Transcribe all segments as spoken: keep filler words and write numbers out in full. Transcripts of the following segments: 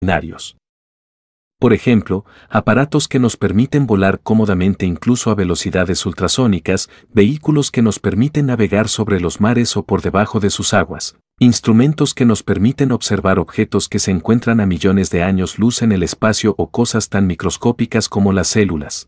extraordinarios. Por ejemplo, aparatos que nos permiten volar cómodamente incluso a velocidades ultrasónicas, vehículos que nos permiten navegar sobre los mares o por debajo de sus aguas, instrumentos que nos permiten observar objetos que se encuentran a millones de años luz en el espacio o cosas tan microscópicas como las células.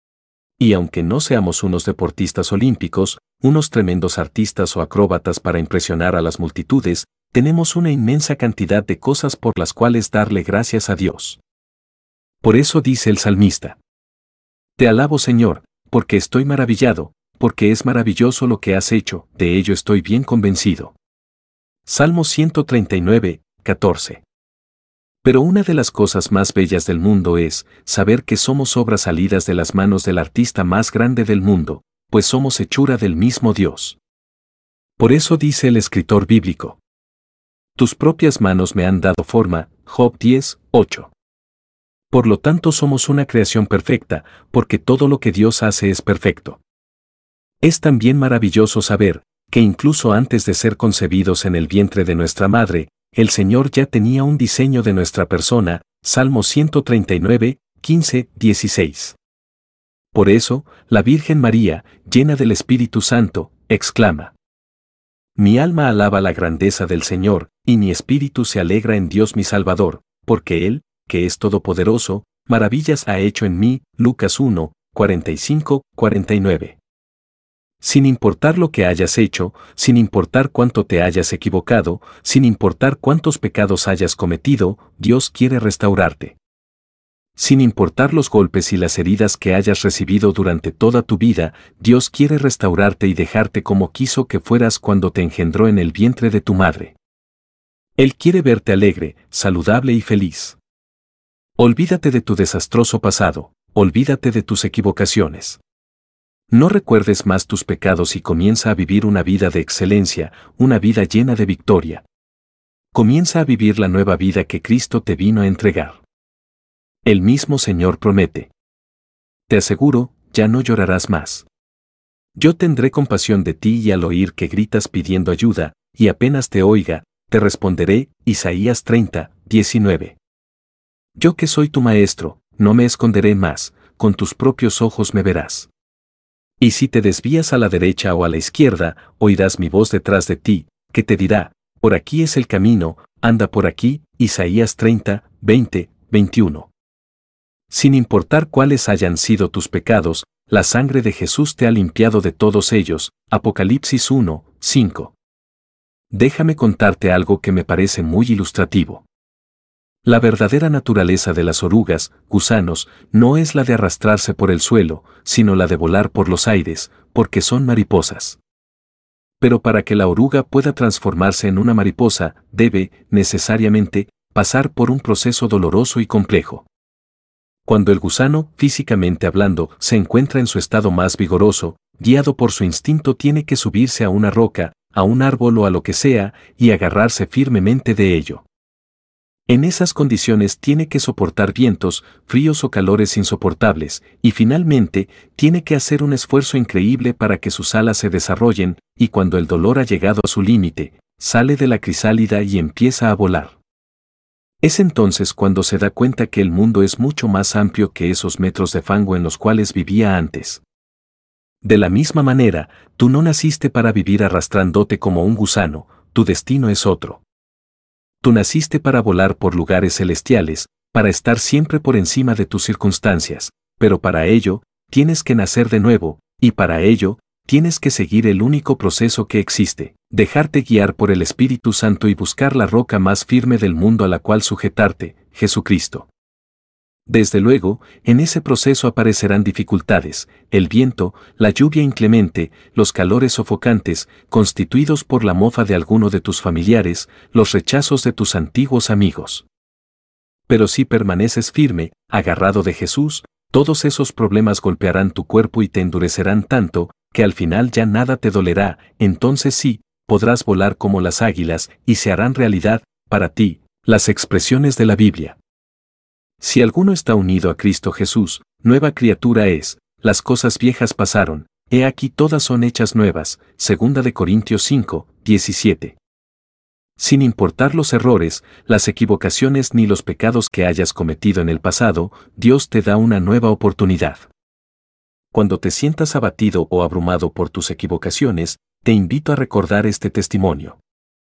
Y aunque no seamos unos deportistas olímpicos, unos tremendos artistas o acróbatas para impresionar a las multitudes, tenemos una inmensa cantidad de cosas por las cuales darle gracias a Dios. Por eso dice el salmista: Te alabo, Señor, porque estoy maravillado, porque es maravilloso lo que has hecho, de ello estoy bien convencido. Salmo ciento treinta y nueve, catorce. Pero una de las cosas más bellas del mundo es saber que somos obras salidas de las manos del artista más grande del mundo, pues somos hechura del mismo Dios. Por eso dice el escritor bíblico: Tus propias manos me han dado forma, Job diez, ocho. Por lo tanto somos una creación perfecta, porque todo lo que Dios hace es perfecto. Es también maravilloso saber que incluso antes de ser concebidos en el vientre de nuestra madre, el Señor ya tenía un diseño de nuestra persona, Salmo ciento treinta y nueve, quince, dieciséis. Por eso, la Virgen María, llena del Espíritu Santo, exclama: Mi alma alaba la grandeza del Señor, y mi espíritu se alegra en Dios mi Salvador, porque Él, que es todopoderoso, maravillas ha hecho en mí, Lucas uno, cuarenta y cinco, cuarenta y nueve. Sin importar lo que hayas hecho, sin importar cuánto te hayas equivocado, sin importar cuántos pecados hayas cometido, Dios quiere restaurarte. Sin importar los golpes y las heridas que hayas recibido durante toda tu vida, Dios quiere restaurarte y dejarte como quiso que fueras cuando te engendró en el vientre de tu madre. Él quiere verte alegre, saludable y feliz. Olvídate de tu desastroso pasado, olvídate de tus equivocaciones. No recuerdes más tus pecados y comienza a vivir una vida de excelencia, una vida llena de victoria. Comienza a vivir la nueva vida que Cristo te vino a entregar. El mismo Señor promete: Te aseguro, ya no llorarás más. Yo tendré compasión de ti y al oír que gritas pidiendo ayuda, y apenas te oiga, te responderé, Isaías treinta, diecinueve. Yo que soy tu maestro, no me esconderé más, con tus propios ojos me verás. Y si te desvías a la derecha o a la izquierda, oirás mi voz detrás de ti, que te dirá: por aquí es el camino, anda por aquí, Isaías treinta, veinte, veintiuno. Sin importar cuáles hayan sido tus pecados, la sangre de Jesús te ha limpiado de todos ellos, Apocalipsis uno, cinco. Déjame contarte algo que me parece muy ilustrativo. La verdadera naturaleza de las orugas, gusanos, no es la de arrastrarse por el suelo, sino la de volar por los aires, porque son mariposas. Pero para que la oruga pueda transformarse en una mariposa, debe, necesariamente, pasar por un proceso doloroso y complejo. Cuando el gusano, físicamente hablando, se encuentra en su estado más vigoroso, guiado por su instinto tiene que subirse a una roca, a un árbol o a lo que sea, y agarrarse firmemente de ello. En esas condiciones tiene que soportar vientos, fríos o calores insoportables, y finalmente, tiene que hacer un esfuerzo increíble para que sus alas se desarrollen, y cuando el dolor ha llegado a su límite, sale de la crisálida y empieza a volar. Es entonces cuando se da cuenta que el mundo es mucho más amplio que esos metros de fango en los cuales vivía antes. De la misma manera, tú no naciste para vivir arrastrándote como un gusano, tu destino es otro. Tú naciste para volar por lugares celestiales, para estar siempre por encima de tus circunstancias, pero para ello, tienes que nacer de nuevo, y para ello, tienes que seguir el único proceso que existe, dejarte guiar por el Espíritu Santo y buscar la roca más firme del mundo a la cual sujetarte, Jesucristo. Desde luego, en ese proceso aparecerán dificultades, el viento, la lluvia inclemente, los calores sofocantes, constituidos por la mofa de alguno de tus familiares, los rechazos de tus antiguos amigos. Pero si permaneces firme, agarrado de Jesús, todos esos problemas golpearán tu cuerpo y te endurecerán tanto, que al final ya nada te dolerá, entonces sí, podrás volar como las águilas, y se harán realidad, para ti, las expresiones de la Biblia. Si alguno está unido a Cristo Jesús, nueva criatura es, las cosas viejas pasaron, he aquí todas son hechas nuevas, segunda de Corintios cinco, diecisiete. Sin importar los errores, las equivocaciones ni los pecados que hayas cometido en el pasado, Dios te da una nueva oportunidad. Cuando te sientas abatido o abrumado por tus equivocaciones, te invito a recordar este testimonio.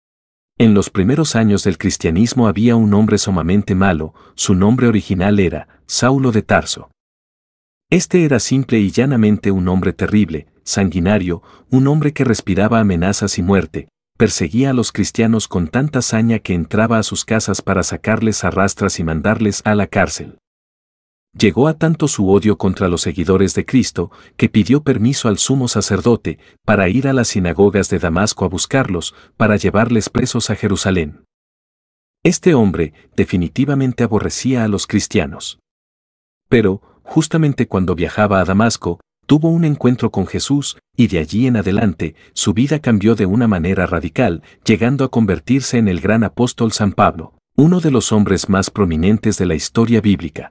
En los primeros años del cristianismo había un hombre sumamente malo, su nombre original era Saulo de Tarso. Este era simple y llanamente un hombre terrible, sanguinario, un hombre que respiraba amenazas y muerte, perseguía a los cristianos con tanta saña que entraba a sus casas para sacarles a rastras y mandarles a la cárcel. Llegó a tanto su odio contra los seguidores de Cristo, que pidió permiso al sumo sacerdote para ir a las sinagogas de Damasco a buscarlos, para llevarles presos a Jerusalén. Este hombre definitivamente aborrecía a los cristianos. Pero, justamente cuando viajaba a Damasco, tuvo un encuentro con Jesús, y de allí en adelante, su vida cambió de una manera radical, llegando a convertirse en el gran apóstol San Pablo, uno de los hombres más prominentes de la historia bíblica.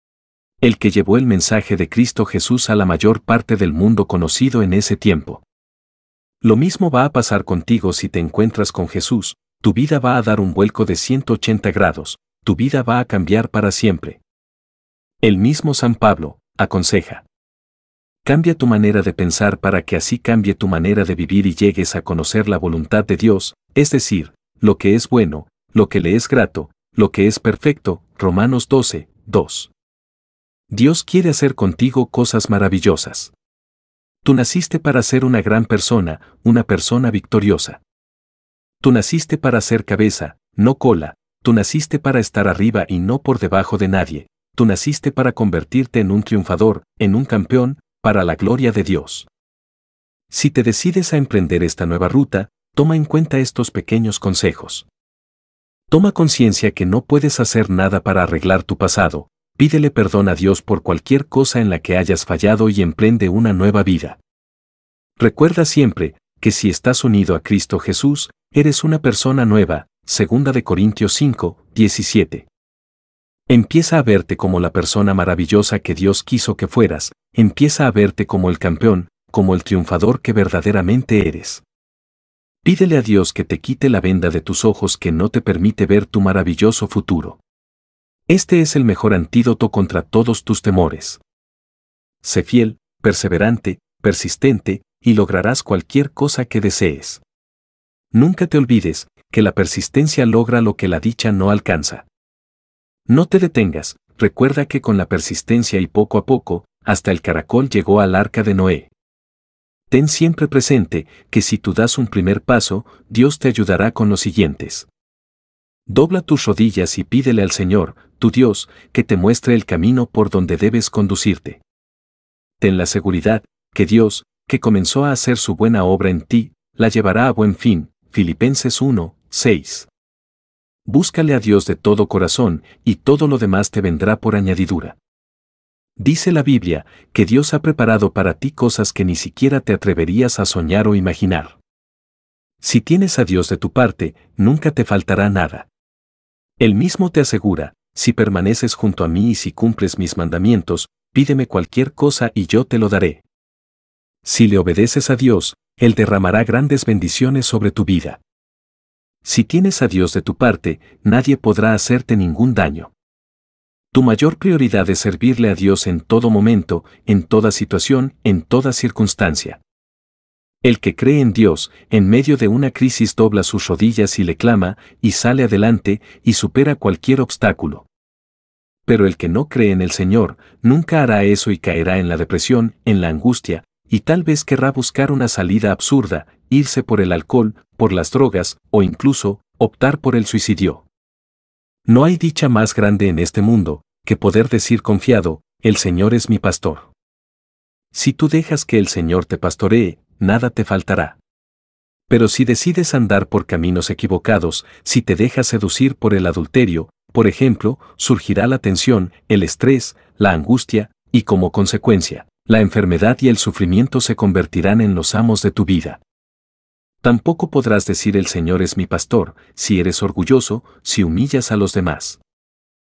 El que llevó el mensaje de Cristo Jesús a la mayor parte del mundo conocido en ese tiempo. Lo mismo va a pasar contigo si te encuentras con Jesús, tu vida va a dar un vuelco de ciento ochenta grados, tu vida va a cambiar para siempre. El mismo San Pablo aconseja: cambia tu manera de pensar para que así cambie tu manera de vivir y llegues a conocer la voluntad de Dios, es decir, lo que es bueno, lo que le es grato, lo que es perfecto. Romanos doce, dos. Dios quiere hacer contigo cosas maravillosas. Tú naciste para ser una gran persona, una persona victoriosa. Tú naciste para ser cabeza, no cola. Tú naciste para estar arriba y no por debajo de nadie. Tú naciste para convertirte en un triunfador, en un campeón, para la gloria de Dios. Si te decides a emprender esta nueva ruta, toma en cuenta estos pequeños consejos. Toma conciencia que no puedes hacer nada para arreglar tu pasado. Pídele perdón a Dios por cualquier cosa en la que hayas fallado y emprende una nueva vida. Recuerda siempre que si estás unido a Cristo Jesús, eres una persona nueva. Segunda de Corintios cinco, diecisiete. Empieza a verte como la persona maravillosa que Dios quiso que fueras, empieza a verte como el campeón, como el triunfador que verdaderamente eres. Pídele a Dios que te quite la venda de tus ojos que no te permite ver tu maravilloso futuro. Este es el mejor antídoto contra todos tus temores. Sé fiel, perseverante, persistente, y lograrás cualquier cosa que desees. Nunca te olvides que la persistencia logra lo que la dicha no alcanza. No te detengas, recuerda que con la persistencia y poco a poco, hasta el caracol llegó al arca de Noé. Ten siempre presente que si tú das un primer paso, Dios te ayudará con los siguientes. Dobla tus rodillas y pídele al Señor, tu Dios, que te muestre el camino por donde debes conducirte. Ten la seguridad que Dios, que comenzó a hacer su buena obra en ti, la llevará a buen fin. Filipenses uno, seis. Búscale a Dios de todo corazón, y todo lo demás te vendrá por añadidura. Dice la Biblia, que Dios ha preparado para ti cosas que ni siquiera te atreverías a soñar o imaginar. Si tienes a Dios de tu parte, nunca te faltará nada. Él mismo te asegura: si permaneces junto a mí y si cumples mis mandamientos, pídeme cualquier cosa y yo te lo daré. Si le obedeces a Dios, Él derramará grandes bendiciones sobre tu vida. Si tienes a Dios de tu parte, nadie podrá hacerte ningún daño. Tu mayor prioridad es servirle a Dios en todo momento, en toda situación, en toda circunstancia. El que cree en Dios, en medio de una crisis dobla sus rodillas y le clama, y sale adelante, y supera cualquier obstáculo. Pero el que no cree en el Señor, nunca hará eso y caerá en la depresión, en la angustia, y tal vez querrá buscar una salida absurda, irse por el alcohol, por las drogas, o incluso, optar por el suicidio. No hay dicha más grande en este mundo, que poder decir confiado: el Señor es mi pastor. Si tú dejas que el Señor te pastoree, nada te faltará. Pero si decides andar por caminos equivocados, si te dejas seducir por el adulterio, por ejemplo, surgirá la tensión, el estrés, la angustia, y como consecuencia, la enfermedad y el sufrimiento se convertirán en los amos de tu vida. Tampoco podrás decir el Señor es mi pastor, si eres orgulloso, si humillas a los demás.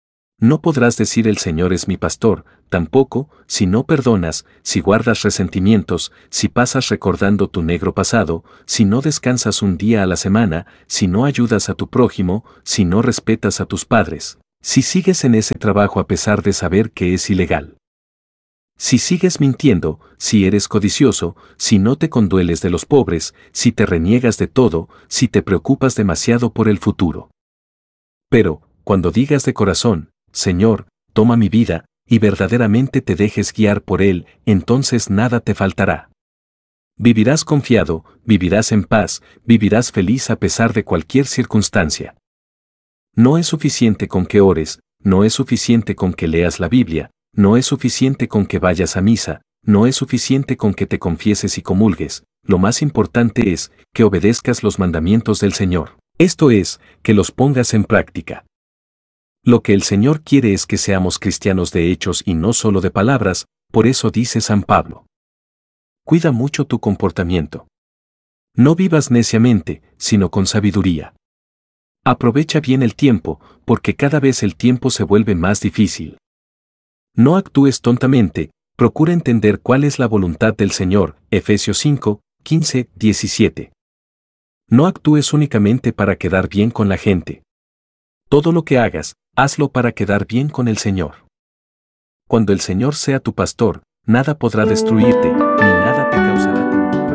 No podrás decir el Señor es mi pastor, tampoco, si no perdonas, si guardas resentimientos, si pasas recordando tu negro pasado, si no descansas un día a la semana, si no ayudas a tu prójimo, si no respetas a tus padres, si sigues en ese trabajo a pesar de saber que es ilegal. Si sigues mintiendo, si eres codicioso, si no te condueles de los pobres, si te reniegas de todo, si te preocupas demasiado por el futuro. Pero, cuando digas de corazón, Señor, toma mi vida, y verdaderamente te dejes guiar por Él, entonces nada te faltará. Vivirás confiado, vivirás en paz, vivirás feliz a pesar de cualquier circunstancia. No es suficiente con que ores, no es suficiente con que leas la Biblia, no es suficiente con que vayas a misa, no es suficiente con que te confieses y comulgues, lo más importante es que obedezcas los mandamientos del Señor, esto es, que los pongas en práctica. Lo que el Señor quiere es que seamos cristianos de hechos y no solo de palabras, por eso dice San Pablo. Cuida mucho tu comportamiento. No vivas neciamente, sino con sabiduría. Aprovecha bien el tiempo, porque cada vez el tiempo se vuelve más difícil. No actúes tontamente, procura entender cuál es la voluntad del Señor, Efesios cinco, quince, diecisiete. No actúes únicamente para quedar bien con la gente. Todo lo que hagas, hazlo para quedar bien con el Señor. Cuando el Señor sea tu pastor, nada podrá destruirte, ni nada te causará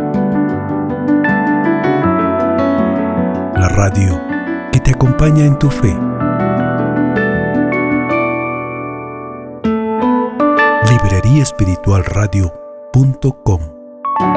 temor. La radio que te acompaña en tu fe. librería espiritual radio punto com